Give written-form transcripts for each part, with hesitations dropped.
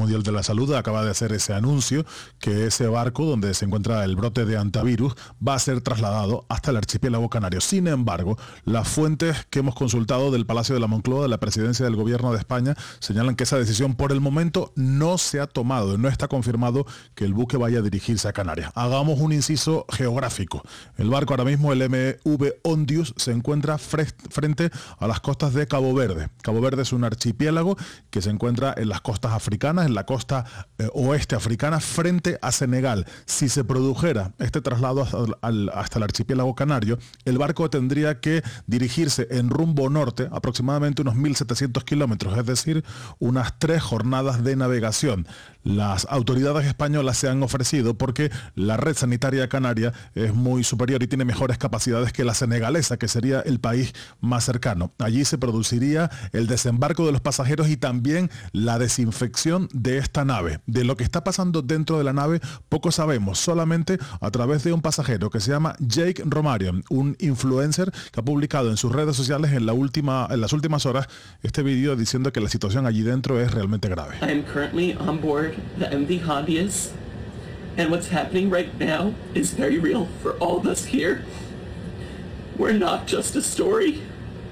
Mundial de la Salud acaba de hacer ese anuncio que ese barco donde se encuentra el brote de hantavirus va a ser trasladado hasta el archipiélago canario. Sin embargo, las fuentes que hemos consultado del Palacio de la Moncloa, de la Presidencia del Gobierno de España, señalan que esa decisión por el momento no se ha tomado, no está confirmado que el buque vaya a dirigirse a Canarias. Hagamos un inciso geográfico. El barco ahora mismo, el MV Ondius, se encuentra frente a las costas de Cabo Verde. Cabo Verde es un archipiélago que se encuentra en las costas africanas, en la costa oeste africana, frente a Senegal. Si se produjera este traslado hasta el archipiélago canario, el barco tendría que dirigirse en rumbo norte, aproximadamente unos 1.700 kilómetros, es decir, unas 3 jornadas de navegación. Las autoridades españolas se han ofrecido porque la red sanitaria canaria es muy superior y tiene mejores capacidades que la senegalesa, que sería el país más cercano. Allí se produciría el desembarco de los pasajeros y también la desinfección de esta nave. De lo que está pasando dentro de la nave poco sabemos, solamente a través de un pasajero que se llama Jake Romario, un influencer que ha publicado en sus redes sociales en las últimas horas este vídeo diciendo que la situación allí dentro es realmente grave. I am currently on board the MV Hondius, and what's happening right now is very real for all of us here. We're not just a story.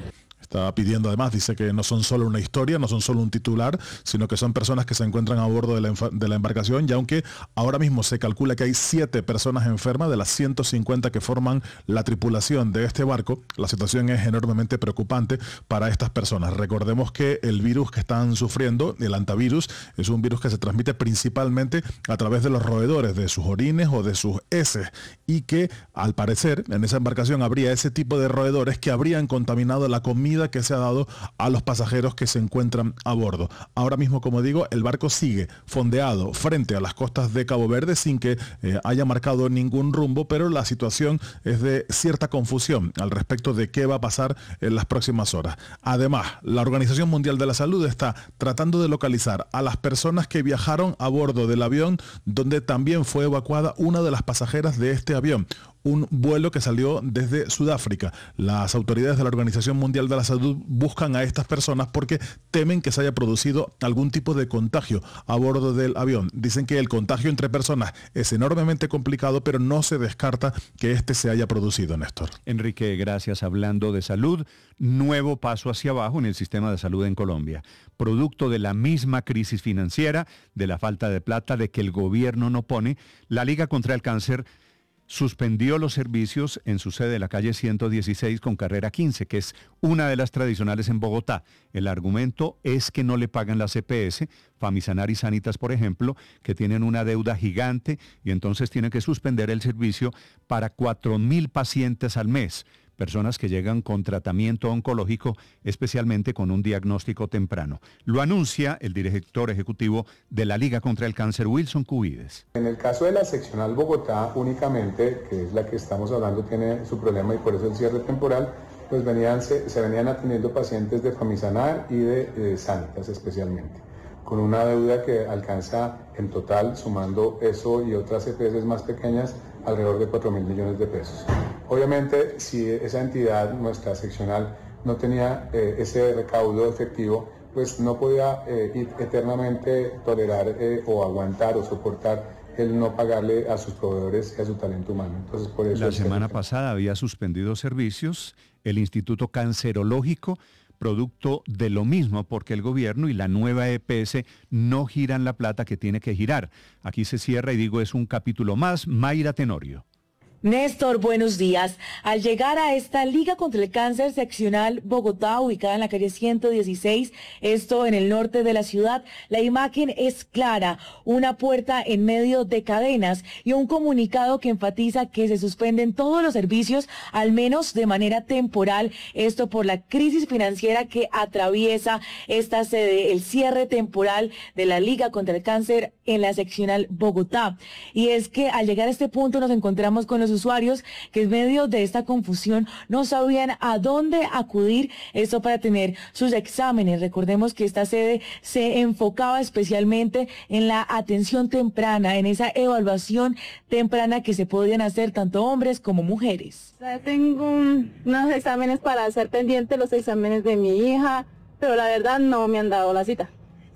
Está pidiendo además, dice que no son solo una historia, no son solo un titular, sino que son personas que se encuentran a bordo de la embarcación, y aunque ahora mismo se calcula que hay 7 personas enfermas de las 150 que forman la tripulación de este barco, la situación es enormemente preocupante para estas personas. Recordemos que el virus que están sufriendo, el hantavirus, es un virus que se transmite principalmente a través de los roedores, de sus orines o de sus heces, y que al parecer en esa embarcación habría ese tipo de roedores que habrían contaminado la comida que se ha dado a los pasajeros que se encuentran a bordo. Ahora mismo, como digo, el barco sigue fondeado frente a las costas de Cabo Verde sin que haya marcado ningún rumbo, pero la situación es de cierta confusión al respecto de qué va a pasar en las próximas horas. Además, la Organización Mundial de la Salud está tratando de localizar a las personas que viajaron a bordo del avión donde también fue evacuada una de las pasajeras de este avión, un vuelo que salió desde Sudáfrica. Las autoridades de la Organización Mundial de la Salud buscan a estas personas porque temen que se haya producido algún tipo de contagio a bordo del avión. Dicen que el contagio entre personas es enormemente complicado, pero no se descarta que este se haya producido, Néstor. Enrique, gracias. Hablando de salud, nuevo paso hacia abajo en el sistema de salud en Colombia. Producto de la misma crisis financiera, de la falta de plata, de que el gobierno no pone, la Liga contra el Cáncer suspendió los servicios en su sede de la calle 116 con carrera 15, que es una de las tradicionales en Bogotá. El argumento es que no le pagan las EPS, Famisanar y Sanitas, por ejemplo, que tienen una deuda gigante y entonces tienen que suspender el servicio para 4.000 pacientes al mes. Personas que llegan con tratamiento oncológico, especialmente con un diagnóstico temprano. Lo anuncia el director ejecutivo de la Liga contra el Cáncer, Wilson Cubides. En el caso de la seccional Bogotá únicamente, que es la que estamos hablando, tiene su problema y por eso el cierre temporal, pues se venían atendiendo pacientes de Famisanar y de Sanitas especialmente, con una deuda que alcanza en total, sumando eso y otras EPS más pequeñas, alrededor de 4.000 millones de pesos. Obviamente, si esa entidad, nuestra seccional, no tenía ese recaudo efectivo, pues no podía eternamente tolerar o aguantar o soportar el no pagarle a sus proveedores y a su talento humano. Entonces, por eso la semana pasada había suspendido servicios el Instituto Cancerológico, producto de lo mismo, porque el gobierno y la nueva EPS no giran la plata que tiene que girar. Aquí se cierra y digo, es un capítulo más. Mayra Tenorio. Néstor, buenos días. Al llegar a esta Liga contra el Cáncer seccional Bogotá, ubicada en la calle 116, esto en el norte de la ciudad, la imagen es clara, una puerta en medio de cadenas y un comunicado que enfatiza que se suspenden todos los servicios, al menos de manera temporal, esto por la crisis financiera que atraviesa esta sede, el cierre temporal de la Liga contra el Cáncer en la seccional Bogotá. Y es que al llegar a este punto nos encontramos con los usuarios que en medio de esta confusión no sabían a dónde acudir, esto para tener sus exámenes. Recordemos que esta sede se enfocaba especialmente en la atención temprana, en esa evaluación temprana que se podían hacer tanto hombres como mujeres. Tengo unos exámenes para hacer pendiente, los exámenes de mi hija, pero la verdad no me han dado la cita.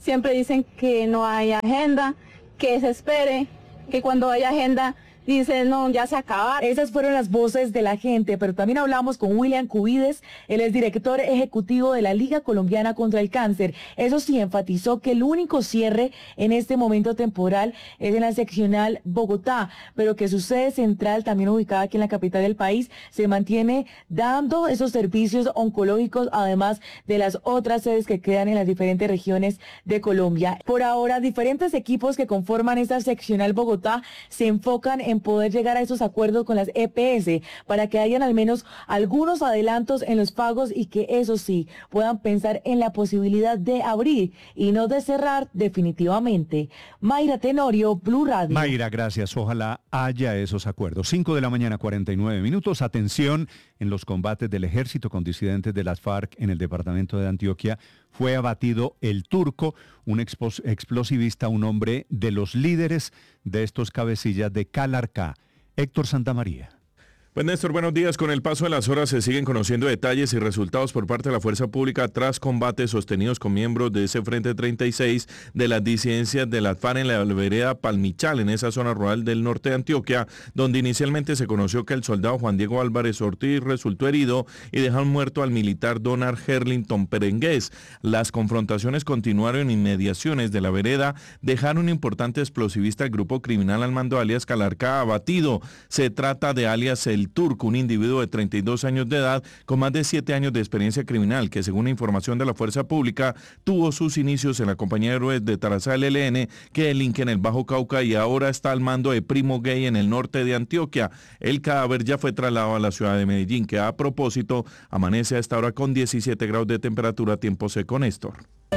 siempre dicen que no hay agenda, que se espere, que cuando haya agenda dicen no, ya se acabaron. Esas fueron las voces de la gente, pero también hablamos con William Cubides, él es director ejecutivo de la Liga Colombiana contra el Cáncer. Eso sí, enfatizó que el único cierre en este momento temporal es en la seccional Bogotá, pero que su sede central, también ubicada aquí en la capital del país, se mantiene dando esos servicios oncológicos, además de las otras sedes que quedan en las diferentes regiones de Colombia. Por ahora, diferentes equipos que conforman esta seccional Bogotá se enfocan en poder llegar a esos acuerdos con las EPS para que hayan al menos algunos adelantos en los pagos y que eso sí, puedan pensar en la posibilidad de abrir y no de cerrar definitivamente. Mayra Tenorio, Blue Radio. Mayra, gracias. Ojalá haya esos acuerdos. 5 de la mañana, 49 minutos. Atención, en los combates del ejército con disidentes de las FARC en el departamento de Antioquia, fue abatido el Turco, un explosivista, un hombre de los líderes de estos cabecillas de Calarcá. Héctor Santamaría. Pues Néstor, buenos días. Con el paso de las horas se siguen conociendo detalles y resultados por parte de la fuerza pública tras combates sostenidos con miembros de ese Frente 36 de las disidencias de las FARC en la vereda Palmichal, en esa zona rural del norte de Antioquia, donde inicialmente se conoció que el soldado Juan Diego Álvarez Ortiz resultó herido y dejaron muerto al militar Donald Herlington Perengués. Las confrontaciones continuaron en inmediaciones de la vereda, dejaron un importante explosivista del grupo criminal al mando alias Calarcá abatido. Se trata de alias El Turco, un individuo de 32 años de edad con más de 7 años de experiencia criminal que, según información de la fuerza pública, tuvo sus inicios en la compañía de héroes de Tarazá del ELN, que delinque en el Bajo Cauca y ahora está al mando de Primo Gay en el norte de Antioquia. El cadáver ya fue trasladado a la ciudad de Medellín, que a propósito amanece a esta hora con 17 grados de temperatura, tiempo seco, Néstor.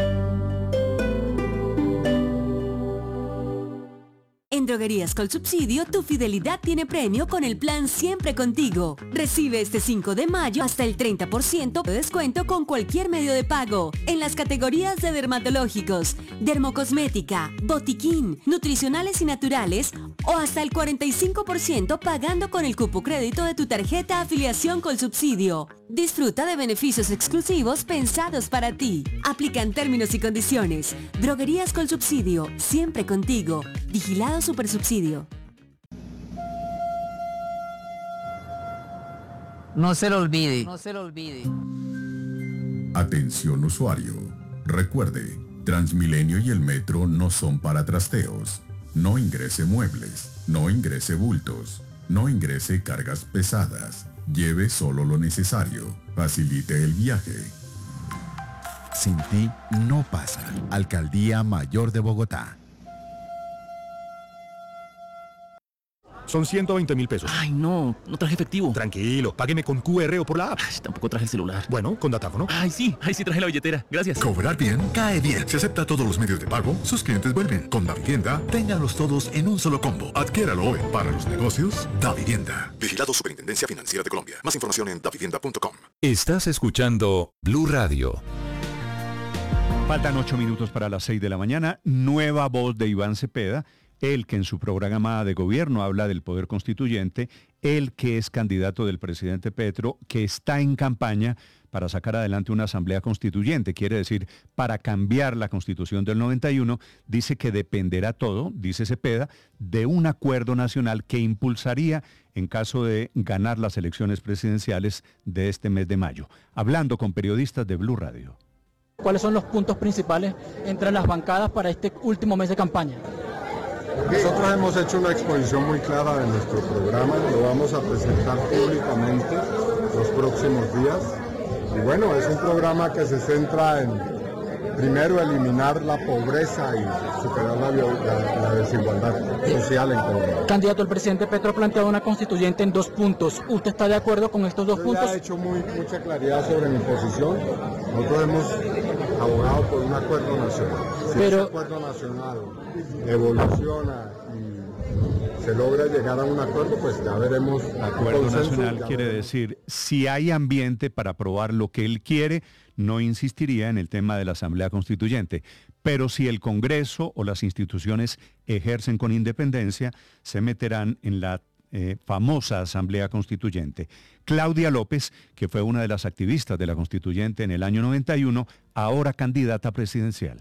En Droguerías Colsubsidio, tu fidelidad tiene premio con el plan Siempre Contigo. Recibe este 5 de mayo hasta el 30% de descuento con cualquier medio de pago en las categorías de dermatológicos, dermocosmética, botiquín, nutricionales y naturales o hasta el 45% pagando con el cupo crédito de tu tarjeta Afiliación Colsubsidio. Disfruta de beneficios exclusivos pensados para ti. Aplican términos y condiciones. Droguerías Colsubsidio, siempre contigo. Vigilado Supersubsidio. No se lo olvide. Atención usuario. Recuerde, Transmilenio y el metro no son para trasteos. No ingrese muebles, no ingrese bultos, no ingrese cargas pesadas. Lleve solo lo necesario. Facilite el viaje. Sin ti no pasa. Alcaldía Mayor de Bogotá. Son 120.000 pesos. Ay, no traje efectivo. Tranquilo, págueme con QR o por la app. Ay, tampoco traje el celular. Bueno, con datáfono. Ay, sí traje la billetera. Gracias. Cobrar bien, cae bien. Si acepta todos los medios de pago, sus clientes vuelven. Con Davivienda, ténganlos todos en un solo combo. Adquiéralo hoy. Para los negocios, Davivienda. Vigilado Superintendencia Financiera de Colombia. Más información en davivienda.com. Estás escuchando Blue Radio. Faltan 8 minutos para las 6 de la mañana. Nueva voz de Iván Cepeda. Él que en su programa de gobierno habla del poder constituyente, él que es candidato del presidente Petro, que está en campaña para sacar adelante una asamblea constituyente, quiere decir, para cambiar la constitución del 91, dice que dependerá todo, dice Cepeda, de un acuerdo nacional que impulsaría en caso de ganar las elecciones presidenciales de este mes de mayo. Hablando con periodistas de Blue Radio. ¿Cuáles son los puntos principales entre las bancadas para este último mes de campaña? Nosotros hemos hecho una exposición muy clara de nuestro programa, lo vamos a presentar públicamente los próximos días. Y bueno, es un programa que se centra en, primero, eliminar la pobreza y superar la desigualdad social en Colombia. Candidato, el presidente Petro ha planteado una constituyente en 2 puntos. ¿Usted está de acuerdo con estos 2 puntos? He hecho mucha claridad sobre mi posición. Nosotros hemos abogado por un acuerdo nacional. Si ese acuerdo nacional evoluciona y se logra llegar a un acuerdo, pues ya veremos. Acuerdo nacional quiere decir, si hay ambiente para aprobar lo que él quiere, no insistiría en el tema de la Asamblea Constituyente. Pero si el Congreso o las instituciones ejercen con independencia, se meterán en la famosa Asamblea Constituyente. Claudia López, que fue una de las activistas de la Constituyente en el año 91, ahora candidata presidencial.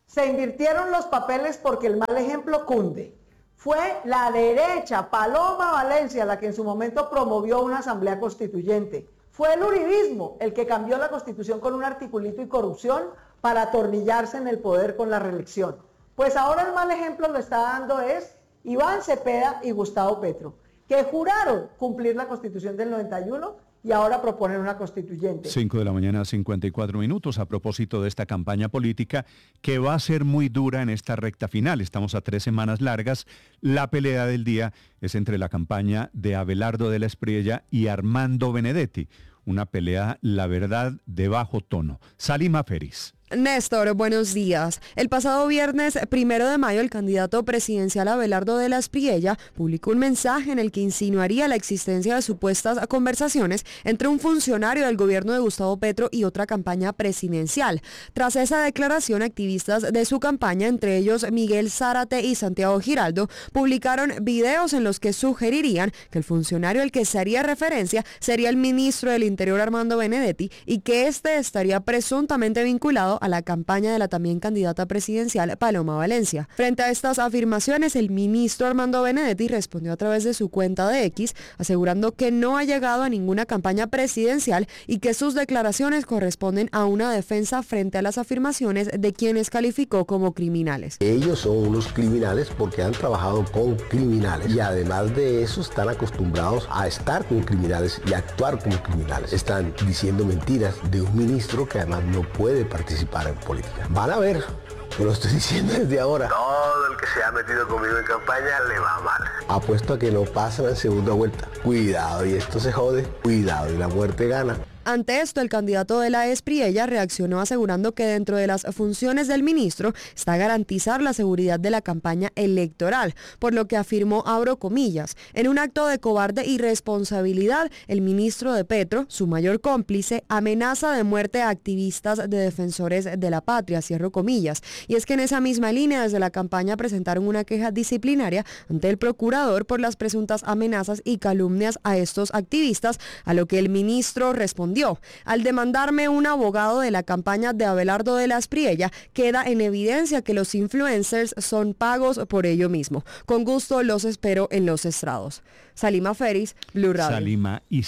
Se invirtieron los papeles porque el mal ejemplo cunde. Fue la derecha, Paloma Valencia, la que en su momento promovió una asamblea constituyente. Fue el uribismo el que cambió la Constitución con un articulito y corrupción para atornillarse en el poder con la reelección. Pues ahora el mal ejemplo lo está dando es Iván Cepeda y Gustavo Petro, que juraron cumplir la Constitución del 91 y ahora proponen una constituyente. 5 de la mañana, 54 minutos, a propósito de esta campaña política que va a ser muy dura en esta recta final. Estamos a 3 semanas largas. La pelea del día es entre la campaña de Abelardo de la Espriella y Armando Benedetti. Una pelea, la verdad, de bajo tono. Salima Feris. Néstor, buenos días. El pasado viernes 1 de mayo, el candidato presidencial Abelardo de la Espriella publicó un mensaje en el que insinuaría la existencia de supuestas conversaciones entre un funcionario del gobierno de Gustavo Petro y otra campaña presidencial. Tras esa declaración, activistas de su campaña, entre ellos Miguel Zárate y Santiago Giraldo, publicaron videos en los que sugerirían que el funcionario al que se haría referencia sería el ministro del Interior Armando Benedetti y que este estaría presuntamente vinculado a la campaña de la también candidata presidencial Paloma Valencia. Frente a estas afirmaciones, el ministro Armando Benedetti respondió a través de su cuenta de X, asegurando que no ha llegado a ninguna campaña presidencial y que sus declaraciones corresponden a una defensa frente a las afirmaciones de quienes calificó como criminales. Ellos son unos criminales porque han trabajado con criminales y además de eso están acostumbrados a estar con criminales y actuar como criminales. Están diciendo mentiras de un ministro que además no puede participar en política. Van a ver, yo lo estoy diciendo desde ahora. Todo el que se ha metido conmigo en campaña le va mal. Apuesto a que no pasan en segunda vuelta. Cuidado y esto se jode. Cuidado y la muerte gana. Ante esto, el candidato de la Espriella reaccionó asegurando que dentro de las funciones del ministro está garantizar la seguridad de la campaña electoral, por lo que afirmó, abro comillas, en un acto de cobarde irresponsabilidad, el ministro de Petro, su mayor cómplice, amenaza de muerte a activistas de defensores de la patria, cierro comillas. Y es que en esa misma línea, desde la campaña presentaron una queja disciplinaria ante el procurador por las presuntas amenazas y calumnias a estos activistas, a lo que el ministro respondió: al demandarme un abogado de la campaña de Abelardo de la Espriella, queda en evidencia que los influencers son pagos por ello mismo. Con gusto los espero en los estrados. Salima Feris, Blue Radio. Salima, y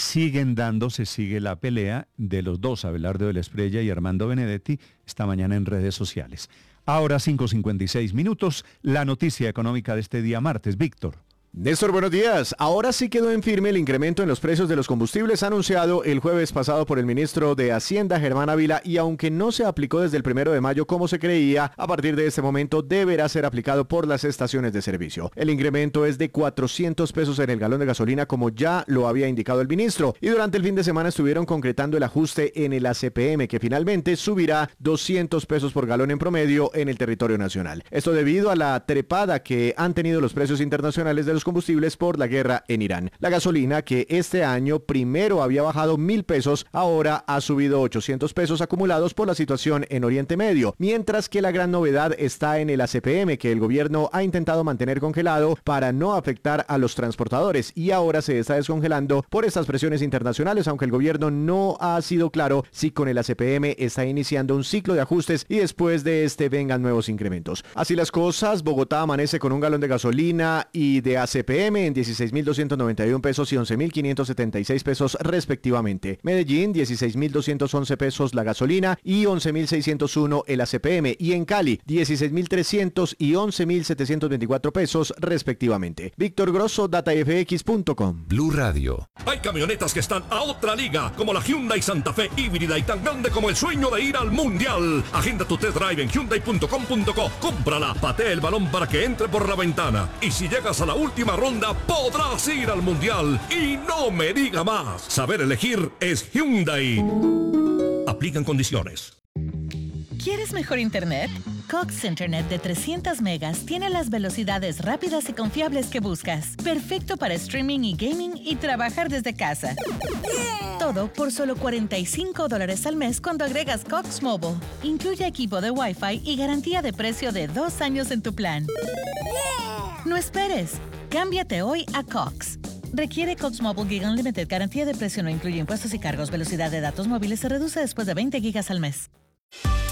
sigue la pelea de los dos, Abelardo de la Espriella y Armando Benedetti, esta mañana en redes sociales. Ahora 5:56 minutos, la noticia económica de este día martes. Víctor. Néstor, buenos días. Ahora sí quedó en firme el incremento en los precios de los combustibles anunciado el jueves pasado por el ministro de Hacienda, Germán Ávila, y aunque no se aplicó desde el 1 de mayo como se creía, a partir de este momento deberá ser aplicado por las estaciones de servicio. El incremento es de 400 pesos en el galón de gasolina, como ya lo había indicado el ministro, y durante el fin de semana estuvieron concretando el ajuste en el ACPM, que finalmente subirá 200 pesos por galón en promedio en el territorio nacional. Esto debido a la trepada que han tenido los precios internacionales de los combustibles por la guerra en Irán. La gasolina, que este año primero había bajado 1.000 pesos, ahora ha subido 800 pesos acumulados por la situación en Oriente Medio, mientras que la gran novedad está en el ACPM, que el gobierno ha intentado mantener congelado para no afectar a los transportadores, y ahora se está descongelando por estas presiones internacionales, aunque el gobierno no ha sido claro si con el ACPM está iniciando un ciclo de ajustes y después de este vengan nuevos incrementos. Así las cosas, Bogotá amanece con un galón de gasolina y de ACPM en 16.291 pesos y 11.576 pesos respectivamente. Medellín, 16.211 pesos la gasolina y 11.601 el ACPM. Y en Cali, 16.300 y 11.724 pesos respectivamente. Víctor Grosso, datafx.com. Blue Radio. Hay camionetas que están a otra liga, como la Hyundai Santa Fe híbrida y tan grande como el sueño de ir al Mundial. Agenda tu test drive en Hyundai.com.co. Cómprala, patea el balón para que entre por la ventana. Y si llegas a la última ronda, podrás ir al Mundial. Y no me diga más. Saber elegir es Hyundai. Aplican condiciones. ¿Quieres mejor internet? Cox Internet de 300 megas tiene las velocidades rápidas y confiables que buscas. Perfecto para streaming y gaming y trabajar desde casa. Todo por solo $45 al mes cuando agregas Cox Mobile. Incluye equipo de Wi-Fi y garantía de precio de 2 años en tu plan. No esperes. Cámbiate hoy a Cox. Requiere Cox Mobile Gig Unlimited. Garantía de precio no incluye impuestos y cargos. Velocidad de datos móviles se reduce después de 20 gigas al mes.